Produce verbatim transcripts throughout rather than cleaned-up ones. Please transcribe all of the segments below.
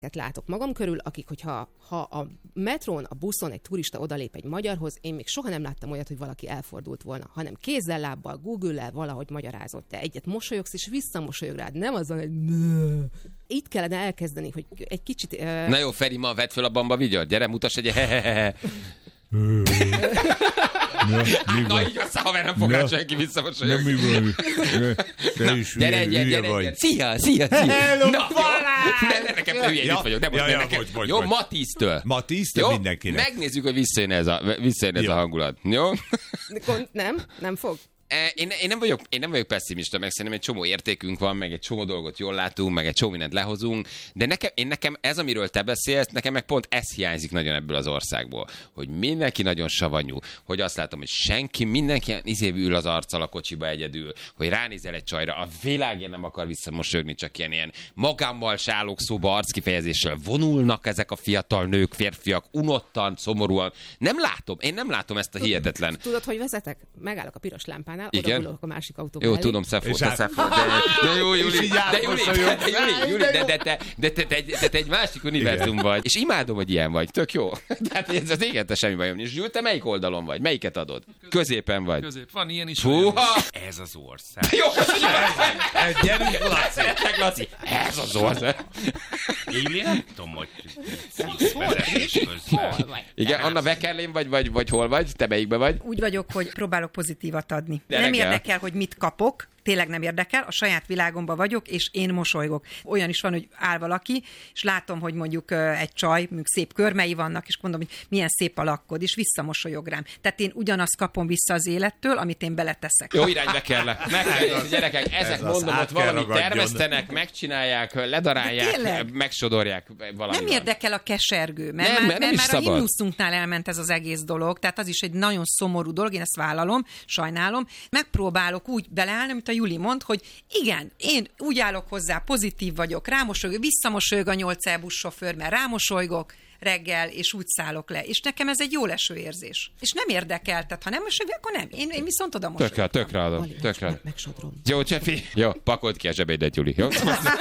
látok magam körül, akik, hogyha ha a metrón, a buszon egy turista odalép egy magyarhoz, én még soha nem láttam olyat, hogy valaki elfordult volna, hanem kézzel, lábbal, Google-lel valahogy magyarázott. Te egyet mosolyogsz, és visszamosolyog rád, nem azon, hogy itt kellene elkezdeni, hogy egy kicsit... Uh... Na jó, Feri, ma vedd föl a bamba vigyart, gyere, mutass egy hehehehe. Na, Na így aztán, haver, nem fog rá senki visszamosolyogni. Nem mi van. Te is gyere, gyere, gyere, gyere. Szia, szia, szia. Hello, Na, ne, ne, nekem hülye, ja, itt vagyok. Nem, ja, ja, nekem. Bocs, bocs, jó, bocs. Ma tíztől. Ma tíztől mindenkinek. Megnézzük, hogy visszajön ez a, visszajön ez a hangulat. Jó? Nem? Nem fog? Én, én, nem vagyok, én nem vagyok pessimista, meg szerintem egy csomó értékünk van, meg egy csomó dolgot jól látunk, meg egy csomó mindent lehozunk, de nekem, én nekem ez, amiről te beszélsz, nekem meg pont ez hiányzik nagyon ebből az országból, hogy mindenki nagyon savanyú, hogy azt látom, hogy senki, mindenki izévű ül az arccal a kocsiba egyedül, hogy ránézel egy csajra, a világért nem akar visszamosolyogni, csak ilyen, ilyen magámmal sálok szóba arckifejezéssel vonulnak ezek a fiatal nők, férfiak, unottan, szomorúan. Nem látom, én nem látom ezt a hihetetlen. Tudod, hogy vezetek? Megállok a piros lámpánál. Igen? A másik autóba jó, elég. tudom, Szefó, te Szefó, de, de jó, Júli, de Júli, de Júli, Júli, de, de, de, de, de, de, de te egy másik univerzum vagy, és imádom, hogy ilyen vagy, tök jó. Tehát ez az éget, te semmi bajom. És Júli, te melyik oldalon vagy? Melyiket adod? Középen vagy? Közép, van ilyen is. Húha! Ez az ország. Jó, köszönjük! Gyerünk, Laci! Laci, ez az ország. Júli, nem tudom, hogy vezetés közben. Igen, Anna Wekerlén vagy, vagy, vagy hol vagy? Te melyikben vagy? Úgy vagyok, hogy próbálok pozitívat adni. De nem reggel. érdekel, hogy mit kapok, tényleg nem érdekel, a saját világomban vagyok, és én mosolygok. Olyan is van, hogy áll valaki, és látom, hogy mondjuk egy csaj, mondjuk szép körmei vannak, és mondom, hogy milyen szép a lakkod, és visszamosolyog rám. Tehát én ugyanazt kapom vissza az élettől, amit én beleteszek. Jó irányba kell le. Meg kell nézni, gyerekek, ezek Ez mondom, ott valamit ragadjon. termesztenek, megcsinálják, ledarálják, megsodorják valami. Nem érdekel a kesergő, mert nem, már, mert nem mert is már a szabad. himnuszunknál elment ez az egész dolog, tehát az is egy nagyon szomorú dolog, én ezt vállalom, sajnálom. Megpróbálok úgy beleállni, amit a Juli mond, hogy igen, én úgy állok hozzá, pozitív vagyok, rámosolygok, visszamosolyog a nyolc é buszsofőr, mert rámosolygok reggel, és úgy szállok le. És nekem ez egy jó leső érzés. És nem érdekel, tehát ha nem mosolyog, akkor nem. Én, én viszont oda mosolygok. Tökre, tökre adom. Tökre. Megsodrom. Jó, Csefi. Jó, pakold ki a zsebédet, Juli. Jó?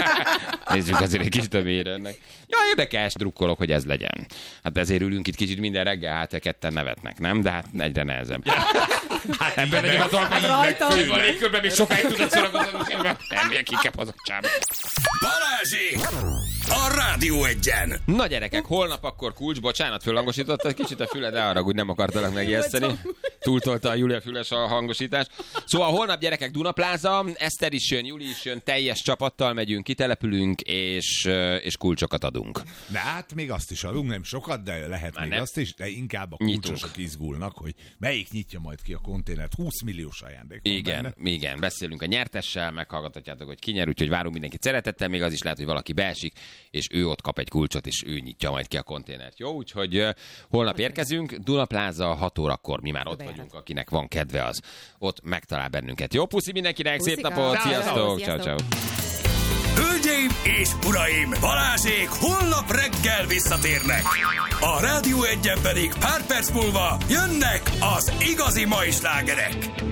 Nézzük azért egy kis többére ennek. Ja, érdekes, drukkolok, hogy ez legyen. Hát ezért ülünk itt kicsit minden reggel, hát ketten nevetnek, nem? De hát egyre nehezebb. Hát ebben legyen az alkalmat. Főbb a légkörben még sokáig tudod szórakozni. Nem, milyen kikebb az a csába. Balázsék! A Rádió Egyen! Na gyerekek, holnap akkor kulcs, bocsánat, föllangosítottad kicsit a füled, de arra úgy nem akartalak megijeszteni. Túltolta a Júlia füles a hangosítás. Szóval holnap gyerekek Dunapláza, Eszter is jön, Júli is jön, teljes csapattal megyünk, kitelepülünk, és, és kulcsokat adunk. De hát még azt is adunk, nem sokat, de lehet Már még nem. azt is, de inkább a kulcsosok izgulnak, hogy melyik nyitja majd ki a konténert. húsz milliós ajándék. Igen, benne. igen, beszélünk a nyertessel, meghallgathatjátok, hogy ki nyer, úgyhogy várunk mindenkit szeretettel, még az is lehet, hogy valaki beesik, és ő ott kap egy kulcsot, és ő nyitja majd ki a konténert. Jó, úgyhogy uh, holnap érkezünk, Dunapláza hat órakor, mi már ott vagyunk, akinek van kedve az. Ott megtalál bennünket. Jó, puszi mindenkinek, Puszika. szép napot, Ciao. sziasztok, ciao, Sziasztok. ciao. Hölgyeim és uraim, Balázsék holnap reggel visszatérnek. A Rádió Egyen pedig pár perc múlva jönnek az igazi mai slágerek.